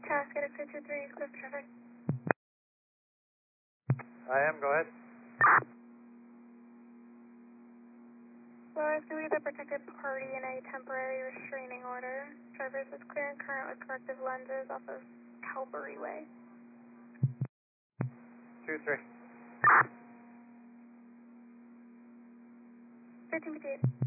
Cascade 223, clear for traffic. I am, go ahead. Lois, can we get the protected party in a temporary restraining order? Drivers is clear and current with corrective lenses off of Calvary Way. 2-3. 1358.